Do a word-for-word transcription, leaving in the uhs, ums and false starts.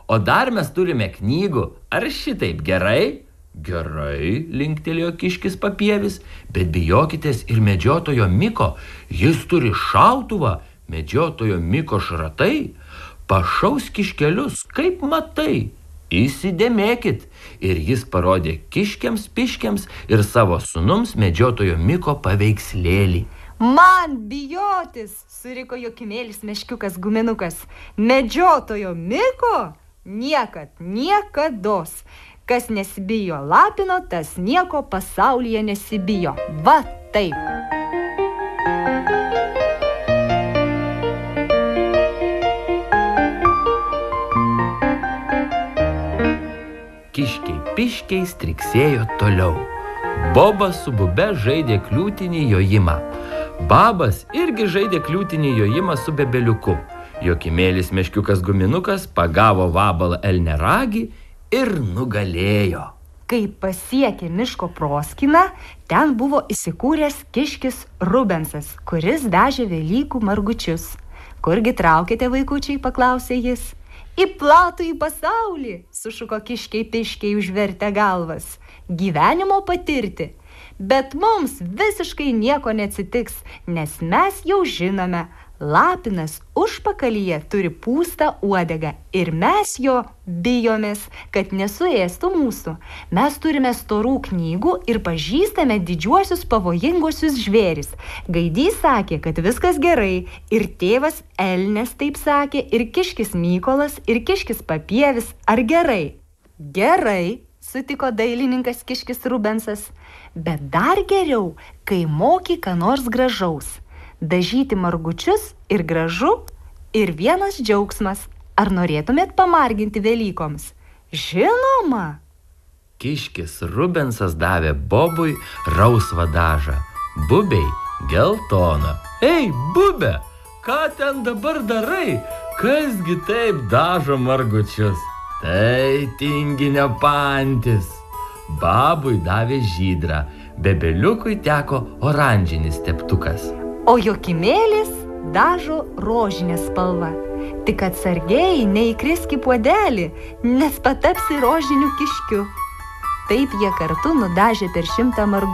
O dar mes turime knygų. Ar šitaip gerai? Gerai, linktelėjo Kiškis Papievis, bet bijokitės ir medžiotojo Miko. Jis turi šautuvą. Medžiotojo Miko šratai pašaus kiškelius, kaip matai. Įsidėmėkit. Ir jis parodė kiškiams, piškiams ir savo sūnums medžiotojo Miko paveikslėlį. Man bijotis, suriko Jokimėlis meškiukas guminukas. Medžiotojo Miko? Niekad, niekados. Kas nesibijo lapino, tas nieko pasaulyje nesibijo. Va taip. Kiškiai piškiai striksėjo toliau. Bobas su Bube žaidė kliūtinį jojimą. Babas irgi žaidė kliūtinį jojimą su Bebeliuku. Jokimėlis meškiukas guminukas pagavo vabalą elniaragį ir nugalėjo. Kai pasiekė miško proskyną, ten buvo įsikūręs Kiškis Rubensas, kuris vežė Velykų margučius. Kurgi traukėte, vaikučiai, paklausė jis. Į platų į pasaulį, sušuko kiškiai piškiai užvertę galvas. Gyvenimo patirti. Bet mums visiškai nieko neatsitiks, nes mes jau žinome, lapinas užpakalyje turi pūstą uodegą ir mes jo bijomės, kad nesuėstų mūsų. Mes turime storų knygų ir pažįstame didžiuosius pavojinguosius žvėris. Gaidys sakė, kad viskas gerai, ir tėvas Elnias taip sakė, ir Kiškis Mykolas, ir Kiškis Papievis. Ar gerai? Gerai, sutiko dailininkas Kiškis Rubensas. Bet dar geriau, kai moki ką nors gražaus. Dažyti margučius ir gražu, ir vienas džiaugsmas. Ar norėtumėt pamarginti Velykoms? Žinoma. Kiškis Rubensas davė Bobui rausvą dažą, Bubei geltoną. Ei, Bube, ką ten dabar darai? Kasgi taip dažo margučius? Tai tinginio pantis. Babui davė žydrą, Bebeliukui teko oranžinis teptukas. O Jokimėlis dažo rožinę spalvą. Tik atsargiai neįkrisk į puodelį, nes patapsi rožiniu kiškiu. Taip jie kartu nudažė per šimtą margučių.